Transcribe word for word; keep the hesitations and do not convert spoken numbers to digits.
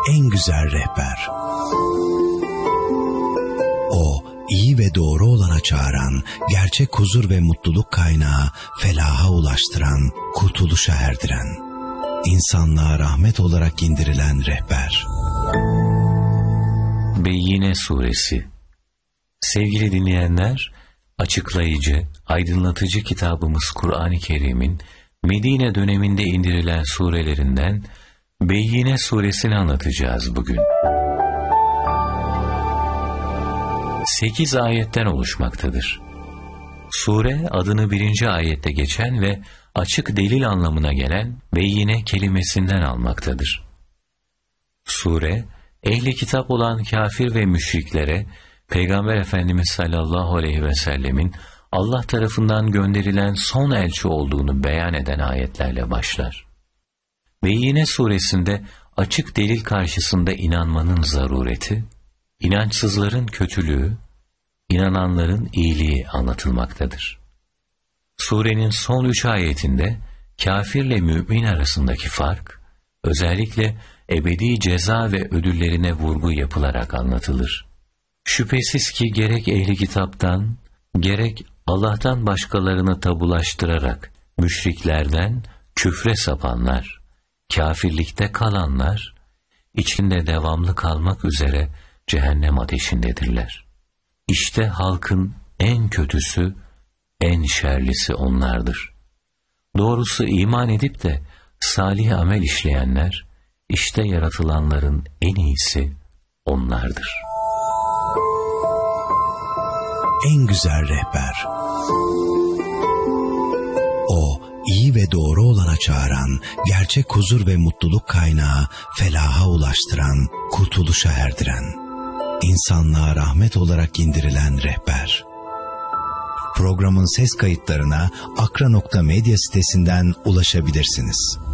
en güzel rehber. O, iyi ve doğru olana çağıran, gerçek huzur ve mutluluk kaynağı, felaha ulaştıran, kurtuluşa erdiren, insanlığa rahmet olarak indirilen rehber. Beyyine Suresi. Sevgili dinleyenler, açıklayıcı, aydınlatıcı kitabımız Kur'an-ı Kerim'in Medine döneminde indirilen surelerinden Beyyine Suresini anlatacağız bugün. Sekiz ayetten oluşmaktadır. Sure adını birinci ayette geçen ve açık delil anlamına gelen beyyine kelimesinden almaktadır. Sure, ehli kitap olan kafir ve müşriklere Peygamber Efendimiz sallallahu aleyhi ve sellemin Allah tarafından gönderilen son elçi olduğunu beyan eden ayetlerle başlar. Beyyine suresinde açık delil karşısında inanmanın zarureti, inançsızların kötülüğü, inananların iyiliği anlatılmaktadır. Surenin son üç ayetinde kafirle mümin arasındaki fark, özellikle ebedi ceza ve ödüllerine vurgu yapılarak anlatılır. Şüphesiz ki gerek ehli kitaptan, gerek Allah'tan başkalarını tabulaştırarak müşriklerden küfre sapanlar, kafirlikte kalanlar, içinde devamlı kalmak üzere cehennem ateşindedirler. İşte halkın en kötüsü, en şerlisi onlardır. Doğrusu iman edip de salih amel işleyenler, işte yaratılanların en iyisi onlardır. En güzel rehber. O, iyi ve doğru olana çağıran, gerçek huzur ve mutluluk kaynağı, felaha ulaştıran, kurtuluşa erdiren, insanlığa rahmet olarak indirilen rehber. Programın ses kayıtlarına akra nokta medya sitesinden ulaşabilirsiniz.